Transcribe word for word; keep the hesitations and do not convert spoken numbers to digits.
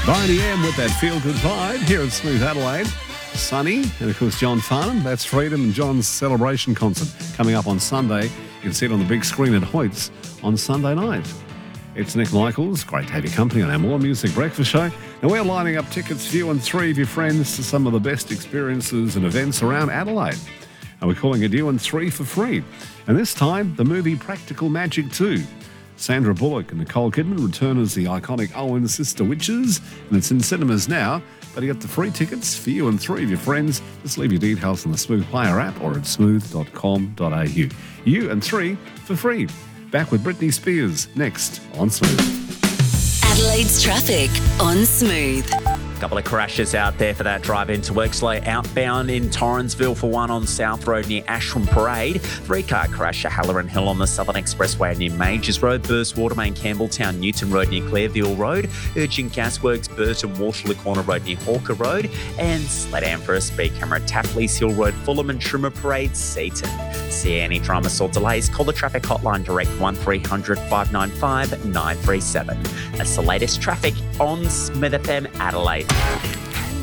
Boney M with that feel-good vibe here at Smooth Adelaide. Sunny, and of course John Farnham. That's Freedom and John's celebration concert coming up on Sunday. You can see it on the big screen at Hoyts on Sunday night. It's Nick Michaels. Great to have your company on our More Music Breakfast Show. And we're lining up tickets for you and three of your friends to some of the best experiences and events around Adelaide. And we're calling it you and three for free. And this time, the movie Practical Magic two. Sandra Bullock and Nicole Kidman return as the iconic Owen sister witches, and it's in cinemas now. But you get the free tickets for you and three of your friends. Just leave your details on the Smooth Player app or at smooth dot com dot a u. You and three for free. Back with Britney Spears next on Smooth. Adelaide's traffic on Smooth. Couple of crashes out there for that drive into work. Slow outbound in Torrensville for one on South Road near Ashram Parade. Three-car crash at Halloran Hill on the Southern Expressway near Majors Road. Burst Watermain Campbelltown Newton Road near Clareville Road. Urgent Gasworks Burton Waterloo Corner Road near Hawker Road. And slow down for a speed camera at Tapley's Hill Road, Fulham and Trimmer Parade, Seaton. See any dramas or delays? Call the traffic hotline direct one three hundred five nine five nine three seven. That's the latest traffic on Smith F M Adelaide.